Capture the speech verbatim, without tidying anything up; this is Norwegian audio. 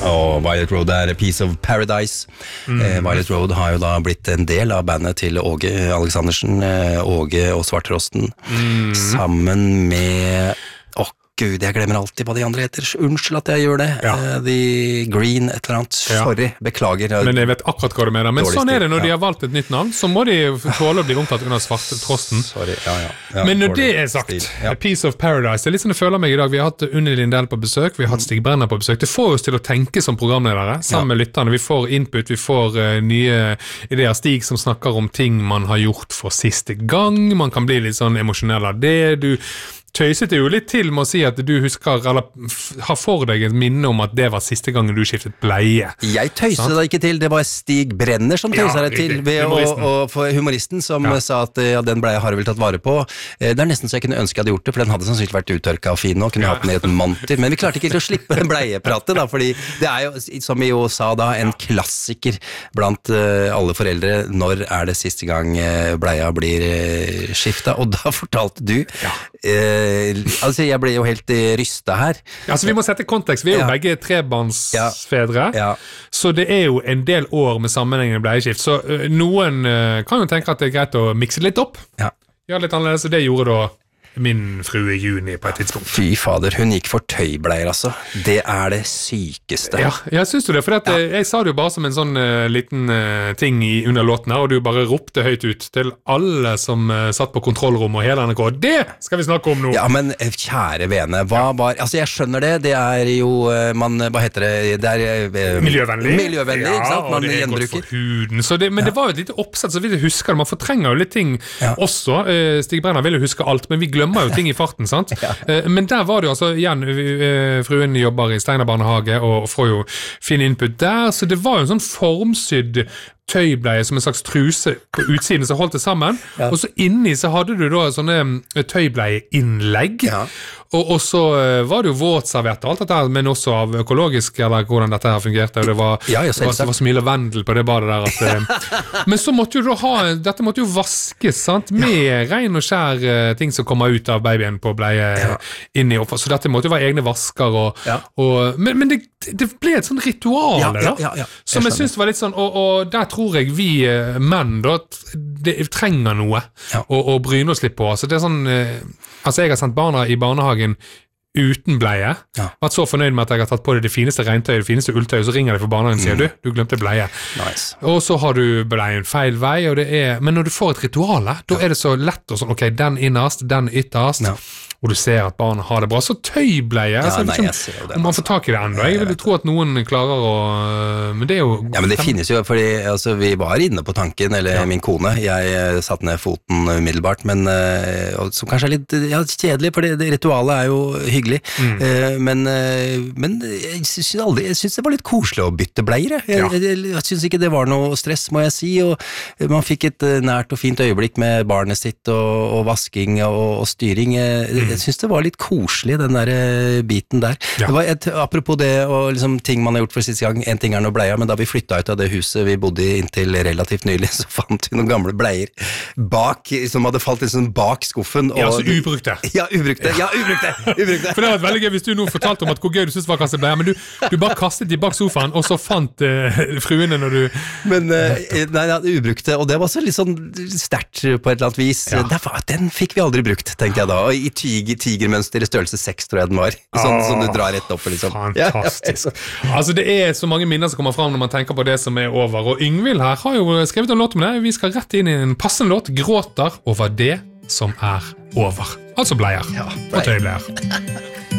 Og Violet Road er A Piece of Paradise. Mm. Eh, Violet Road har jo da blitt en del av bandet til Åge Aleksandersen, eh, Åge og Svarterosten, mm. sammen med... Åh, Gud, jeg glemmer alltid hva de andre heter. Unnskyld at jeg gjør det. Ja. Uh, The Green, et eller annet. Sorry, ja. Beklager. Men jeg vet akkurat hva du mener. Men sånn er det når ja. de har valgt et nytt navn, så må de tåle å bli omtatt under Svartetrosten. Sorry, ja, ja. ja Men når det er sagt, ja. A Piece of Paradise, det er litt sånn jeg føler meg i dag. Vi har hatt Unni Lindell på besøk, vi har hatt Stig Brenner på besøk. Det får oss til å tenke som programledere, sammen ja. med lytterne. Vi får input, vi får uh, nye ideer. Stig som snakker om ting man har gjort for siste gang. Man kan bli litt sånn emosjonell av det. Du tøyset det jo litt til med å si at du husker, eller har for deg et minne om at det var siste gangen du skiftet bleie. Jeg tøyset det ikke til, det var Stig Brenner som tøyset ja, det til, ved humoristen. Og, og for humoristen som ja. sa at ja, den bleie har jeg vel tatt vare på. Det er nesten så jeg kunne ønske jeg hadde gjort det, for den hadde sannsynlig vært uttørket og fin og kunne ja. hatt den i et monter, men vi klarte ikke til å slippe bleiepratet da, fordi det er jo, som vi jo sa da, en klassiker blant uh, alle foreldre, når er det siste gang uh, bleia blir uh, skiftet, og da fortalte du ja. uh, altså jeg ble jo helt rystet her. Altså vi må sette kontekst, vi er jo ja. begge trebarnsfedre, ja. ja. så det er jo en del år med sammenhengende bleieskift, så uh, noen uh, kan jo tenke at det er greit å mikse litt opp, ja. gjøre litt annerledes, og det gjorde da min frue Juni på et tidspunkt. Fy fader, hun gikk for tøybleier altså. Det er det sykeste. Ja, jeg synes du det, for at, ja. jeg sa det jo bare som en sånn uh, liten uh, ting i, under låten her, og du bare ropte høyt ut til alle som uh, satt på kontrollrom og hele N R K. Det skal vi snakke om nå! Ja, men kjære vene, hva var... Altså, jeg skjønner det, det er jo, uh, man, hva heter det? Det er... Uh, miljøvennlig. Miljøvennlig, ja, ikke sant? Man og det er gjenbruker. Godt for huden. Så det, men ja. det var jo et lite oppsett, så vidt jeg husker det. Man fortrenger jo litt ting ja. også. Uh, Stig Brenner vil jo huske alt, men vi glemmer jo ting i farten, sant? Ja. Men der var det jo altså, igjen, fruen jobber i Steinar barnehage og får jo fin input der, så det var jo en sånn formsydd tøybleie som en slags truse på utsiden som holdt det sammen, ja. og så inni så hadde du da sånne tøybleieinnlegg, ja. og, og så var det jo våtservert og alt dette her, men også av økologisk, eller hvordan dette her fungerte, og det var, ja, det var, det var så mye lavendel på det badet der at, men så måtte jo da ha, dette måtte jo vaskes, sant, med ja. ren og skjær ting som kommer ut av babyen på bleie ja. inni, så dette måtte jo være egne vasker, og, ja. og, men, men det, det ble et sånn ritual ja, ja, ja, ja. som jeg, jeg synes var litt sånn, og, og der tror jeg vi eh, menn da det, trenger noe ja. å, å bryne oss litt på. Altså, det er sånn, eh, altså jeg har sendt barna i barnehagen uten bleie, ja. vært så fornøyd med at jeg har tatt på det det fineste regntøyet, det fineste ulltøyet, så ringer de for barnehagen og sier, mm. du, du glemte bleie. Nice. Og så har du bleien feil vei, og det er, men når du får et ritual, da ja. er det så lett og sånn, ok, den innerst, den ytterst, ja. og du ser at barna har det bra, så tøybleie, ja, altså, nei, jeg ser jo det, om man får tak i det enda, jeg vil jo tro at noen klarer å, men det er jo... Ja, men det finnes jo, fordi altså, vi var inne på tanken, eller ja. min kone, jeg satt ned foten umiddelbart, men uh, som kanskje er litt ja, kjedelig, for det, det ritualet er jo hyggelig, mm. uh, men, uh, men jeg synes aldri, jeg synes det var litt koselig å bytte bleier, jeg, ja. jeg, jeg, jeg synes ikke det var noe stress, må jeg si, og man fikk et nært og fint øyeblikk med barnet sitt, og, og vasking og, og styring, mm. jeg synes det var litt koselig, den der biten der. Ja. Det var et, apropos det, og liksom ting man har gjort for siste gang, en ting er noe bleier, men da vi flyttet ut av det huset vi bodde i inntil relativt nylig, så fant vi noen gamle bleier bak, som hadde falt liksom bak skuffen. Og, ja, altså ubrukte. Ja, ubrukte, ja, ubrukte, ubrukte. For det var veldig gøy hvis du nå fortalte om at hvor gøy du synes var å kaste bleier, men du, du bare kastet de bak sofaen, og så fant uh, fruene når du... Men, uh, nei, ja, ubrukte, og det var så litt sånn sterkt på et eller annet vis. Ja. Var, den fikk vi aldri brukt, tenkte jeg da, og i tyg tigermønster i størrelse seks, tror jeg den var. Sånn som du drar rett opp, liksom. Fantastisk. Altså, det er så mange minner som kommer fram når man tenker på det som er over, og Yngvild her har jo skrevet en låt om det. Vi skal rett inn i en passende låt, Gråter over det som er over. Altså bleier. Ja, bleier. Og tøybleier.